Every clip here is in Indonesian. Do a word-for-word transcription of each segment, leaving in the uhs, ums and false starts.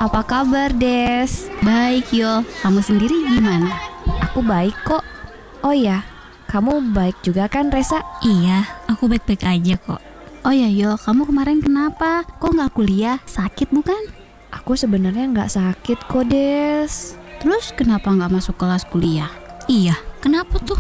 Apa kabar, Des? Baik, Yul. Kamu sendiri gimana? Aku baik kok. Oh ya, kamu baik juga kan, Resa? Iya, aku baik-baik aja kok. Oh ya, Yul, kamu kemarin kenapa? Kok nggak kuliah? Sakit bukan? Aku sebenarnya nggak sakit kok, Des. Terus kenapa nggak masuk kelas kuliah? Iya, kenapa tuh?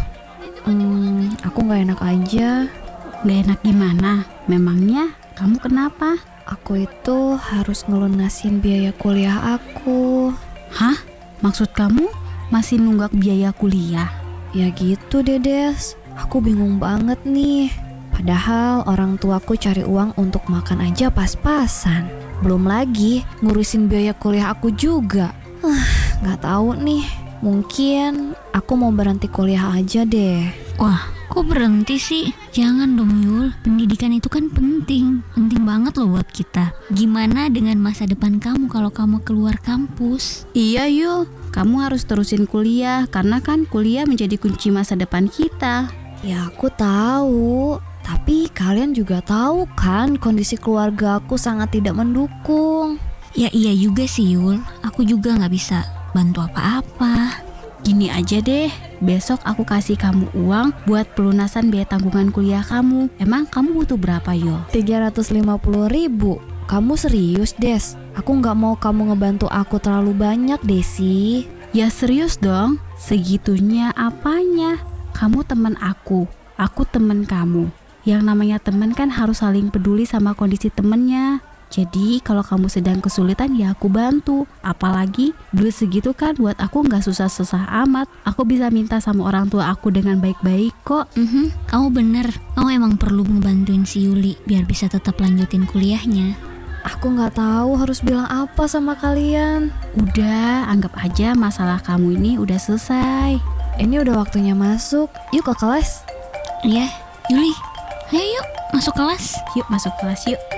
Hmm, aku nggak enak aja. Nggak enak gimana? Memangnya kamu kenapa? Aku itu harus ngelunasin biaya kuliah aku. Hah? Maksud kamu masih nunggak biaya kuliah? Ya gitu deh, Des. Aku bingung banget nih. Padahal orang tuaku cari uang untuk makan aja pas-pasan. Belum lagi ngurusin biaya kuliah aku juga. Uh, gak tahu nih. Mungkin aku mau berhenti kuliah aja deh. Wah, kok berhenti sih? Jangan dong, Yul. Pendidikan itu kan penting. Penting banget loh buat kita. Gimana dengan masa depan kamu kalau kamu keluar kampus? Iya, Yul. Kamu harus terusin kuliah karena kan kuliah menjadi kunci masa depan kita. Ya aku tahu. Tapi kalian juga tahu kan kondisi keluarga aku sangat tidak mendukung. Ya iya juga sih, Yul. Aku juga gak bisa bantu apa-apa. Gini aja deh, besok aku kasih kamu uang buat pelunasan biaya tanggungan kuliah kamu. Emang kamu butuh berapa, Yul? tiga ratus lima puluh ribu. Kamu serius, Des? Aku gak mau kamu ngebantu aku terlalu banyak, Desi. Ya serius dong, segitunya apanya? Kamu teman aku, aku teman kamu. Yang namanya teman kan harus saling peduli sama kondisi temennya. Jadi kalau kamu sedang kesulitan ya aku bantu. Apalagi duit segitu kan buat aku gak susah-susah amat. Aku bisa minta sama orang tua aku dengan baik-baik kok. Mm-hmm. Kamu bener, kamu emang perlu ngebantuin si Yuli biar bisa tetap lanjutin kuliahnya. Aku gak tahu harus bilang apa sama kalian. Udah, anggap aja masalah kamu ini udah selesai. Ini udah waktunya masuk. Yuk ke kelas. Iya, Yuli, ayo yuk masuk kelas. Yuk masuk kelas yuk.